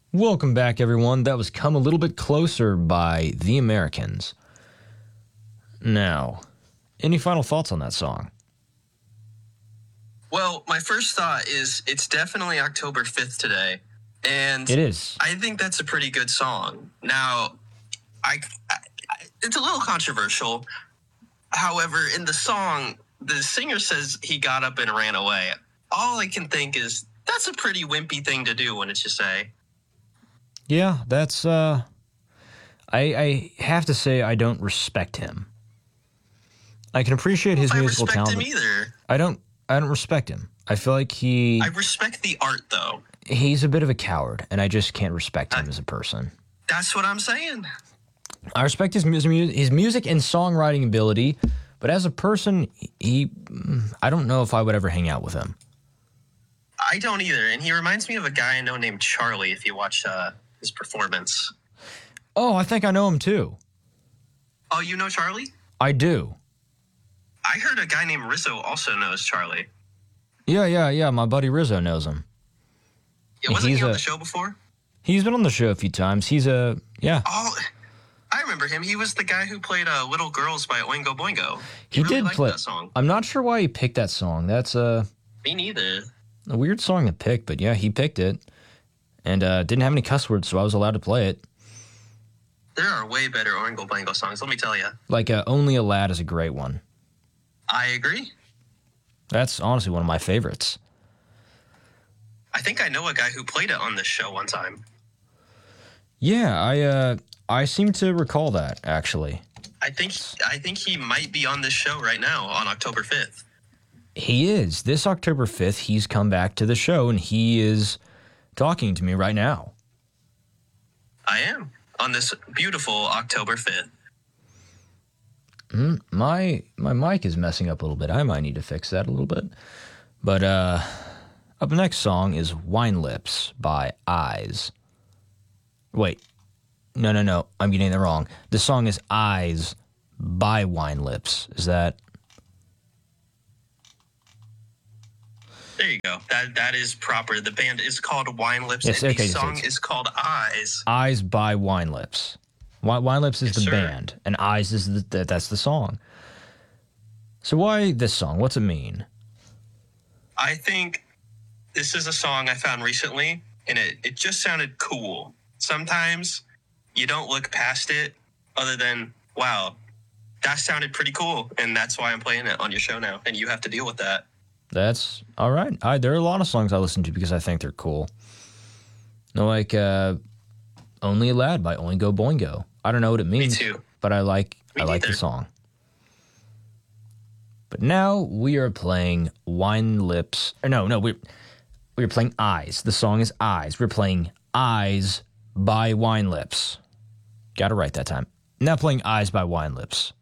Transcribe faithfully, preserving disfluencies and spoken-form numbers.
Welcome back, everyone. That was Come a Little Bit Closer by The Americans. Now, any final thoughts on that song? Well, my first thought is it's definitely October fifth today. And It is. I think that's a pretty good song. Now, I, I it's a little controversial. However, in the song, the singer says he got up and ran away. All I can think is that's a pretty wimpy thing to do, wouldn't you say? Yeah, that's, uh, I, I have to say I don't respect him. I can appreciate his I musical respect talent. him either. I don't, I don't respect him. I feel like he, I respect the art, though. he's a bit of a coward, and I just can't respect him I, as a person. That's what I'm saying. I respect his music, his music and songwriting ability, but as a person, he, I don't know if I would ever hang out with him. I don't either, and he reminds me of a guy I know named Charlie, if you watch uh, his performance. Oh, I think I know him too. Oh, you know Charlie? I do. I heard a guy named Rizzo also knows Charlie. Yeah, yeah, yeah. My buddy Rizzo knows him. Yeah, wasn't He's he on a- the show before? He's been on the show a few times. He's a, yeah. Oh, I remember him. He was the guy who played uh, Little Girls by Oingo Boingo. He really did liked play that song. I'm not sure why he picked that song. That's a, Me neither. a weird song to pick, but yeah, he picked it. And uh, didn't have any cuss words, so I was allowed to play it. There are way better Oingo Boingo songs, let me tell you. Like uh, Only a Lad is a great one. I agree. That's honestly one of my favorites. I think I know a guy who played it on this show one time. Yeah, I uh, I seem to recall that, actually. I think I think he might be on this show right now on October fifth. He is. This October fifth, he's come back to the show, and he is talking to me right now. I am on this beautiful October fifth. Mm, my my mic is messing up a little bit. I might need to fix that a little bit. But uh, up next song is Wine Lips by Eyes. Wait. No, no, no. I'm getting that wrong. The song is Eyes by Wine Lips. Is that... There you go. That that is proper. The band is called Wine Lips, Yes, and okay, the yes, song yes. is called Eyes. Eyes by Wine Lips. Wi- Wine Lips is Yes, the sir. band, and Eyes is the, that, that's the song. So why this song? What's it mean? I think this is a song I found recently, and it, it just sounded cool. Sometimes you don't look past it other than, wow, that sounded pretty cool, and that's why I'm playing it on your show now, and you have to deal with that. That's all right. I, there are a lot of songs I listen to because I think they're cool. No, like uh, Only a Lad by Oingo Boingo. I don't know what it means, too. but I like Me I like the neither. song. But now we are playing Wine Lips. Or no, no, we we're playing Eyes. The song is Eyes. We're playing Eyes by Wine Lips. Got it right that time. Now playing Eyes by Wine Lips.